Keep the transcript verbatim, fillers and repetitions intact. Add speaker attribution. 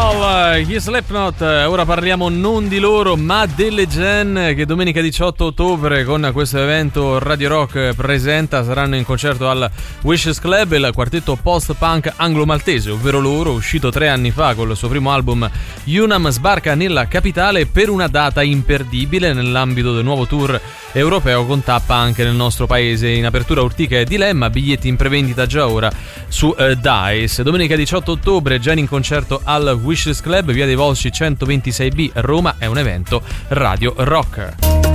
Speaker 1: Animal, gli Slipknot. Ora parliamo non di loro ma delle Gen, che domenica diciotto ottobre con questo evento Radio Rock presenta, saranno in concerto al Wishes Club, il quartetto post-punk anglo-maltese, ovvero loro, uscito tre anni fa con il suo primo album Unam, sbarca nella capitale per una data imperdibile nell'ambito del nuovo tour europeo con tappa anche nel nostro paese. In apertura Urtica e Dilemma, biglietti in prevendita già ora su uh, Dice. Domenica diciotto ottobre Gen in concerto al Wishes Club, via dei Volsci centoventisei B, Roma. È un evento Radio Rock.